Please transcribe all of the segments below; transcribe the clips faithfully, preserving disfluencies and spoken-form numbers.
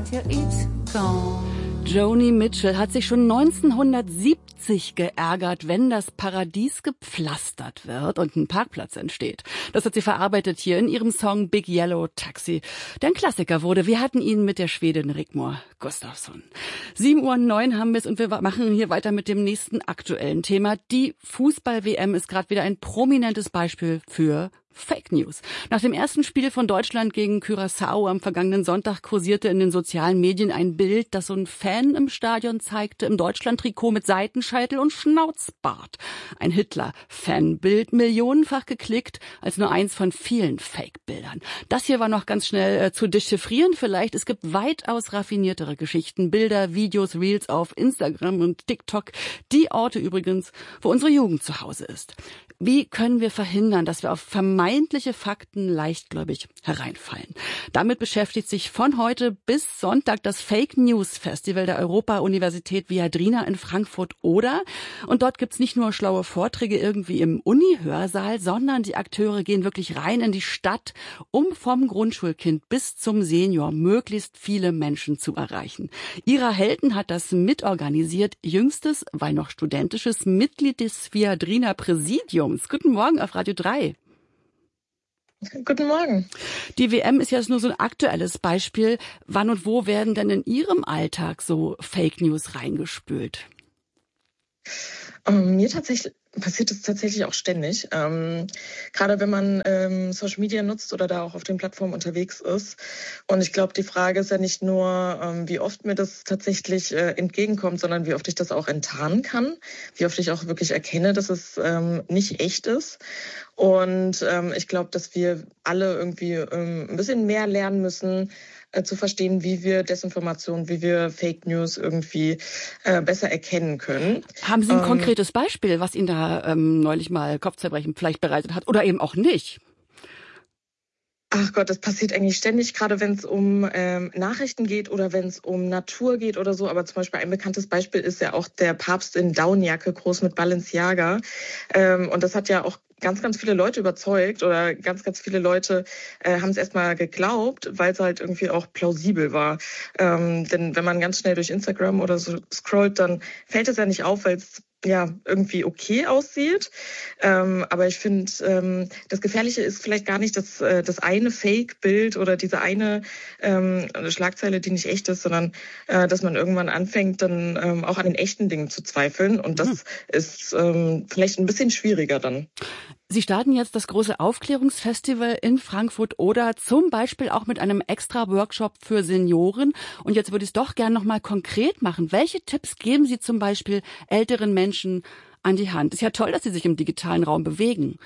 till it's gone. Joni Mitchell hat sich schon neunzehnhundertsiebzig geärgert, wenn das Paradies gepflastert wird und ein Parkplatz entsteht. Das hat sie verarbeitet hier in ihrem Song Big Yellow Taxi, der ein Klassiker wurde. Wir hatten ihn mit der Schwedin Rigmor Gustafsson. sieben Uhr neun haben wir es und wir machen hier weiter mit dem nächsten aktuellen Thema. Die Fußball-W M ist gerade wieder ein prominentes Beispiel für Fake News. Nach dem ersten Spiel von Deutschland gegen Curaçao am vergangenen Sonntag kursierte in den sozialen Medien ein Bild, das so ein Fan im Stadion zeigte, im Deutschland-Trikot mit Seitenscheitel und Schnauzbart. Ein Hitler-Fanbild, millionenfach geklickt, als nur eins von vielen Fake-Bildern. Das hier war noch ganz schnell äh, zu dechiffrieren vielleicht. Es gibt weitaus raffiniertere Geschichten, Bilder, Videos, Reels auf Instagram und TikTok. Die Orte übrigens, wo unsere Jugend zu Hause ist. Wie können wir verhindern, dass wir auf vermeintliche Fakten leichtgläubig hereinfallen? Damit beschäftigt sich von heute bis Sonntag das Fake News Festival der Europa-Universität Viadrina in Frankfurt-Oder. Und dort gibt's nicht nur schlaue Vorträge irgendwie im Uni-Hörsaal, sondern die Akteure gehen wirklich rein in die Stadt, um vom Grundschulkind bis zum Senior möglichst viele Menschen zu erreichen. Ira Helten hat das mitorganisiert, jüngstes, weil noch studentisches Mitglied des Viadrina Präsidiums. Guten Morgen auf Radio drei. Guten Morgen. Die W M ist ja nur so ein aktuelles Beispiel. Wann und wo werden denn in Ihrem Alltag so Fake News reingespült? Ähm, mir tatsächlich passiert es tatsächlich auch ständig. Ähm, gerade wenn man ähm, Social Media nutzt oder da auch auf den Plattformen unterwegs ist. Und ich glaube, die Frage ist ja nicht nur, ähm, wie oft mir das tatsächlich äh, entgegenkommt, sondern wie oft ich das auch enttarnen kann, wie oft ich auch wirklich erkenne, dass es ähm, nicht echt ist. Und ähm, ich glaube, dass wir alle irgendwie ähm, ein bisschen mehr lernen müssen, äh, zu verstehen, wie wir Desinformation, wie wir Fake News irgendwie äh, besser erkennen können. Haben Sie ein ähm, konkretes Beispiel, was Ihnen da ähm, neulich mal Kopfzerbrechen vielleicht bereitet hat oder eben auch nicht? Ach Gott, das passiert eigentlich ständig, gerade wenn es um ähm, Nachrichten geht oder wenn es um Natur geht oder so. Aber zum Beispiel ein bekanntes Beispiel ist ja auch der Papst in Daunenjacke, groß mit Balenciaga. Ähm, und das hat ja auch ganz, ganz viele Leute überzeugt oder ganz, ganz viele Leute äh, haben es erstmal geglaubt, weil es halt irgendwie auch plausibel war. Ähm, denn wenn man ganz schnell durch Instagram oder so scrollt, dann fällt es ja nicht auf, weil es ja irgendwie okay aussieht. Ähm, aber ich finde, ähm, das Gefährliche ist vielleicht gar nicht das, äh, das eine Fake-Bild oder diese eine ähm, Schlagzeile, die nicht echt ist, sondern äh, dass man irgendwann anfängt, dann ähm, auch an den echten Dingen zu zweifeln. Und das mhm. ist ähm, vielleicht ein bisschen schwieriger dann. Sie starten jetzt das große Aufklärungsfestival in Frankfurt-Oder, zum Beispiel auch mit einem extra Workshop für Senioren. Und jetzt würde ich es doch gern noch mal konkret machen. Welche Tipps geben Sie zum Beispiel älteren Menschen an die Hand? Ist ja toll, dass Sie sich im digitalen Raum bewegen.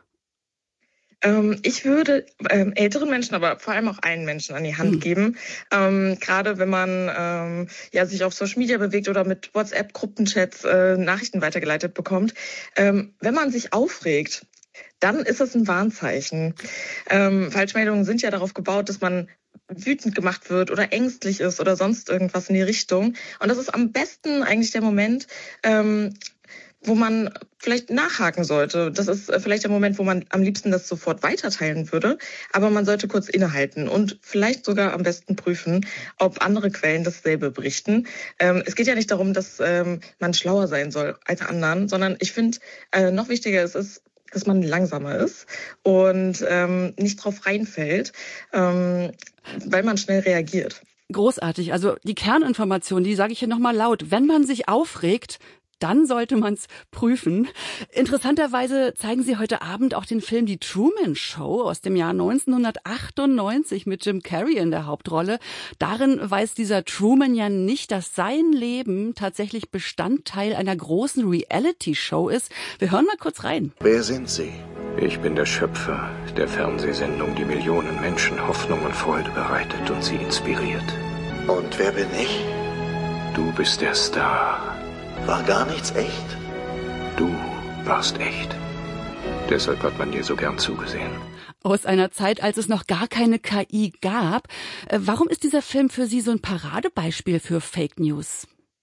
Ähm, ich würde ähm, älteren Menschen, aber vor allem auch allen Menschen an die Hand mhm. geben. Ähm, gerade wenn man ähm, ja sich auf Social Media bewegt oder mit WhatsApp-Gruppenchats äh, Nachrichten weitergeleitet bekommt. Ähm, wenn man sich aufregt, dann ist es ein Warnzeichen. Ähm, Falschmeldungen sind ja darauf gebaut, dass man wütend gemacht wird oder ängstlich ist oder sonst irgendwas in die Richtung. Und das ist am besten eigentlich der Moment, ähm, wo man vielleicht nachhaken sollte. Das ist vielleicht der Moment, wo man am liebsten das sofort weiterteilen würde. Aber man sollte kurz innehalten und vielleicht sogar am besten prüfen, ob andere Quellen dasselbe berichten. Ähm, es geht ja nicht darum, dass ähm, man schlauer sein soll als anderen, sondern ich finde, äh, noch wichtiger ist es, dass man langsamer ist und ähm, nicht drauf reinfällt, ähm, weil man schnell reagiert. Großartig. Also die Kerninformation, die sage ich hier nochmal laut. Wenn man sich aufregt, dann sollte man es prüfen. Interessanterweise zeigen Sie heute Abend auch den Film Die Truman Show aus dem Jahr neunzehnhundertachtundneunzig mit Jim Carrey in der Hauptrolle. Darin weiß dieser Truman ja nicht, dass sein Leben tatsächlich Bestandteil einer großen Reality-Show ist. Wir hören mal kurz rein. Wer sind Sie? Ich bin der Schöpfer der Fernsehsendung, die Millionen Menschen Hoffnung und Freude bereitet und sie inspiriert. Und wer bin ich? Du bist der Star. War gar nichts echt? Du warst echt. Deshalb hat man dir so gern zugesehen. Aus einer Zeit, als es noch gar keine K I gab. Warum ist dieser Film für Sie so ein Paradebeispiel für Fake News?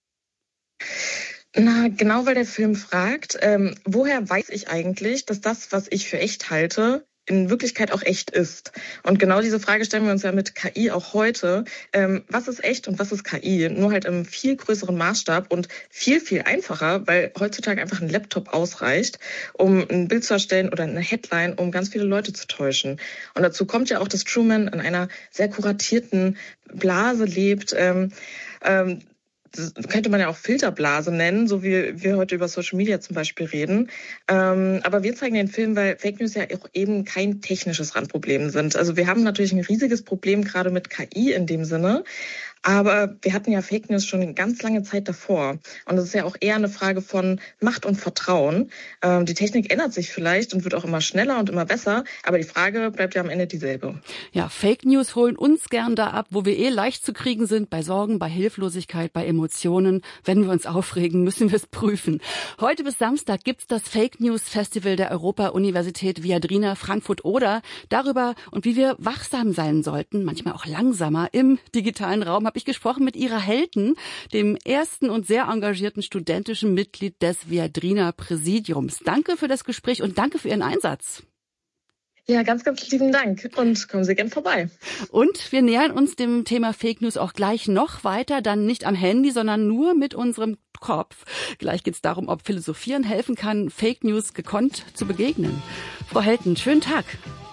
Na, genau, weil der Film fragt, ähm, woher weiß ich eigentlich, dass das, was ich für echt halte, in Wirklichkeit auch echt ist. Und genau diese Frage stellen wir uns ja mit K I auch heute. Ähm, was ist echt und was ist K I? Nur halt im viel größeren Maßstab und viel, viel einfacher, weil heutzutage einfach ein Laptop ausreicht, um ein Bild zu erstellen oder eine Headline, um ganz viele Leute zu täuschen. Und dazu kommt ja auch, dass Truman in einer sehr kuratierten Blase lebt. Ähm, ähm, Das könnte man ja auch Filterblase nennen, so wie wir heute über Social Media zum Beispiel reden. Ähm, aber wir zeigen den Film, weil Fake News ja auch eben kein technisches Randproblem sind. Also wir haben natürlich ein riesiges Problem gerade mit K I in dem Sinne. Aber wir hatten ja Fake News schon eine ganz lange Zeit davor. Und es ist ja auch eher eine Frage von Macht und Vertrauen. Ähm, die Technik ändert sich vielleicht und wird auch immer schneller und immer besser. Aber die Frage bleibt ja am Ende dieselbe. Ja, Fake News holen uns gern da ab, wo wir eh leicht zu kriegen sind. Bei Sorgen, bei Hilflosigkeit, bei Emotionen. Wenn wir uns aufregen, müssen wir es prüfen. Heute bis Samstag gibt's das Fake News Festival der Europa-Universität Viadrina Frankfurt-Oder. Darüber und wie wir wachsam sein sollten, manchmal auch langsamer im digitalen Raum, habe ich gesprochen mit Ira Helten, dem ersten und sehr engagierten studentischen Mitglied des Viadrina Präsidiums. Danke für das Gespräch und danke für Ihren Einsatz. Ja, ganz, ganz lieben Dank und kommen Sie gern vorbei. Und wir nähern uns dem Thema Fake News auch gleich noch weiter, dann nicht am Handy, sondern nur mit unserem Kopf. Gleich geht es darum, ob Philosophieren helfen kann, Fake News gekonnt zu begegnen. Frau Helten, schönen Tag.